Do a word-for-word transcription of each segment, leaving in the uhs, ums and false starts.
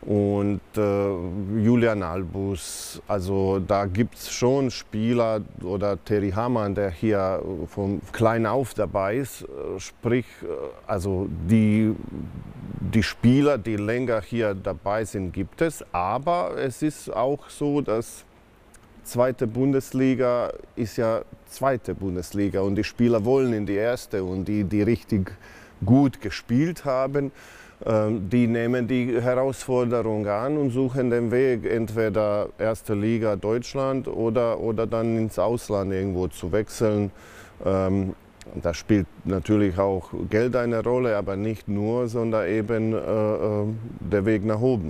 und äh, Julian Albus. Also da gibt es schon Spieler, oder Terry Hamann, der hier von klein auf dabei ist, sprich, also die, die Spieler, die länger hier dabei sind, gibt es. Aber es ist auch so, dass zweite Bundesliga ist ja zweite Bundesliga und die Spieler wollen in die erste, und die, die richtig gut gespielt haben, die nehmen die Herausforderung an und suchen den Weg, entweder erste Liga Deutschland oder, oder dann ins Ausland irgendwo zu wechseln. Da spielt natürlich auch Geld eine Rolle, aber nicht nur, sondern eben äh, der Weg nach oben.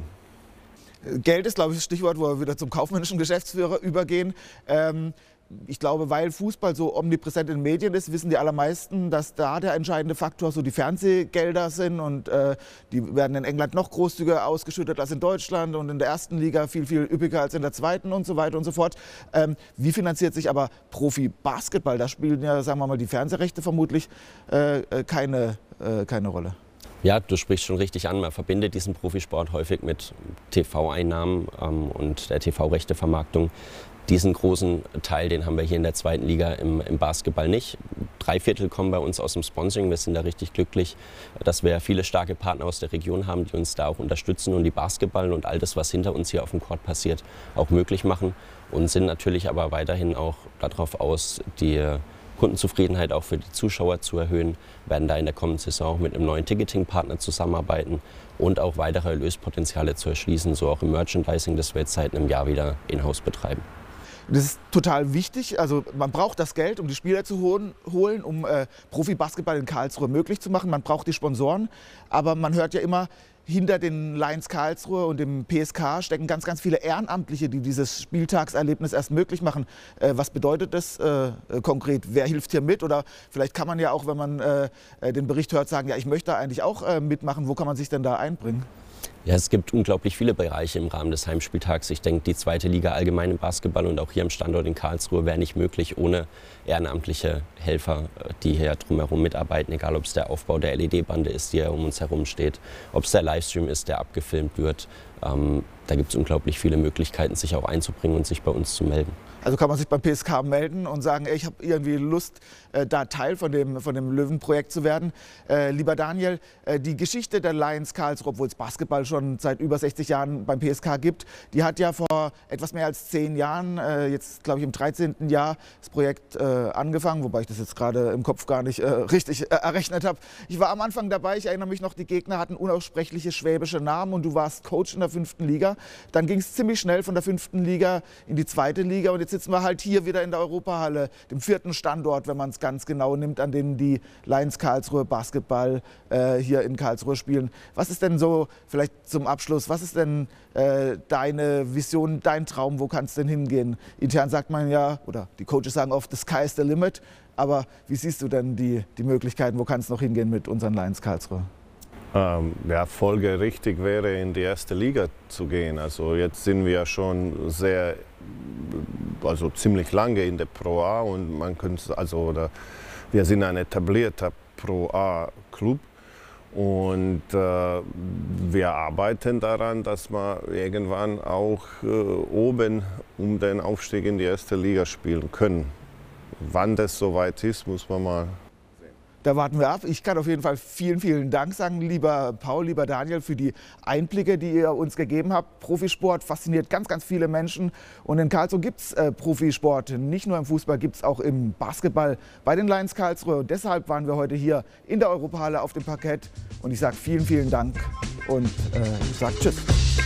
Geld ist, glaube ich, das Stichwort, wo wir wieder zum kaufmännischen Geschäftsführer übergehen. Ähm Ich glaube, weil Fußball so omnipräsent in den Medien ist, wissen die allermeisten, dass da der entscheidende Faktor so die Fernsehgelder sind, und äh, die werden in England noch großzügiger ausgeschüttet als in Deutschland und in der ersten Liga viel, viel üppiger als in der zweiten und so weiter und so fort. Ähm, wie finanziert sich aber Profi-Basketball? Da spielen ja, sagen wir mal, die Fernsehrechte vermutlich äh, keine, äh, keine Rolle. Ja, du sprichst schon richtig an. Man verbindet diesen Profisport häufig mit T V-Einnahmen ähm, und der T V-Rechtevermarktung. Diesen großen Teil, den haben wir hier in der zweiten Liga im, im Basketball nicht. Drei Viertel kommen bei uns aus dem Sponsoring. Wir sind da richtig glücklich, dass wir viele starke Partner aus der Region haben, die uns da auch unterstützen und die Basketball und all das, was hinter uns hier auf dem Court passiert, auch möglich machen. Und sind natürlich aber weiterhin auch darauf aus, die Kundenzufriedenheit auch für die Zuschauer zu erhöhen. Wir werden da in der kommenden Saison auch mit einem neuen Ticketing-Partner zusammenarbeiten und auch weitere Erlöspotenziale zu erschließen, so auch im Merchandising, das wir jetzt seit einem Jahr wieder in-house betreiben. Das ist total wichtig. Also man braucht das Geld, um die Spieler zu holen, um äh, Profi-Basketball in Karlsruhe möglich zu machen. Man braucht die Sponsoren, aber man hört ja immer, hinter den Lions Karlsruhe und dem P S K stecken ganz, ganz viele Ehrenamtliche, die dieses Spieltagserlebnis erst möglich machen. Äh, was bedeutet das äh, konkret? Wer hilft hier mit? Oder vielleicht kann man ja auch, wenn man äh, den Bericht hört, sagen, ja, ich möchte da eigentlich auch äh, mitmachen. Wo kann man sich denn da einbringen? Ja, es gibt unglaublich viele Bereiche im Rahmen des Heimspieltags. Ich denke, die zweite Liga allgemein im Basketball und auch hier am Standort in Karlsruhe wäre nicht möglich ohne ehrenamtliche Helfer, die hier drumherum mitarbeiten, egal ob es der Aufbau der L E D-Bande ist, die hier um uns herum steht, ob es der Livestream ist, der abgefilmt wird. Ähm, da gibt es unglaublich viele Möglichkeiten, sich auch einzubringen und sich bei uns zu melden. Also kann man sich beim P S K melden und sagen, ey, ich habe irgendwie Lust, äh, da Teil von dem, von dem Löwenprojekt zu werden. Äh, lieber Daniel, äh, die Geschichte der Lions Karlsruhe, obwohl es Basketball schon seit über sechzig Jahren beim P S K gibt, die hat ja vor etwas mehr als zehn Jahren, äh, jetzt glaube ich im dreizehnten Jahr, das Projekt äh, angefangen, wobei ich das jetzt gerade im Kopf gar nicht äh, richtig äh, errechnet habe. Ich war am Anfang dabei, ich erinnere mich noch, die Gegner hatten unaussprechliche schwäbische Namen und du warst Coach in der fünften Liga. Dann ging es ziemlich schnell von der fünften Liga in die zweite Liga und jetzt sitzen wir halt hier wieder in der Europahalle, dem vierten Standort, wenn man es ganz genau nimmt, an dem die Lions Karlsruhe Basketball äh, hier in Karlsruhe spielen. Was ist denn so, vielleicht zum Abschluss, was ist denn äh, deine Vision, dein Traum, wo kann es denn hingehen? Intern sagt man ja, oder die Coaches sagen oft, the sky is the limit, aber wie siehst du denn die, die Möglichkeiten, wo kann es noch hingehen mit unseren Lions Karlsruhe? Ähm, ja, folgerichtig wäre, in die erste Liga zu gehen. Also jetzt sind wir schon sehr, also ziemlich lange in der Pro A und man könnte, also oder wir sind ein etablierter Pro A Club und äh, wir arbeiten daran, dass wir irgendwann auch äh, oben um den Aufstieg in die erste Liga spielen können. Wann das soweit ist, muss man mal. Da warten wir ab. Ich kann auf jeden Fall vielen, vielen Dank sagen, lieber Paul, lieber Daniel, für die Einblicke, die ihr uns gegeben habt. Profisport fasziniert ganz, ganz viele Menschen. Und in Karlsruhe gibt es äh, Profisport. Nicht nur im Fußball, gibt es auch im Basketball bei den Lions Karlsruhe. Und deshalb waren wir heute hier in der Europahalle auf dem Parkett. Und ich sage vielen, vielen Dank und äh, ich sage Tschüss.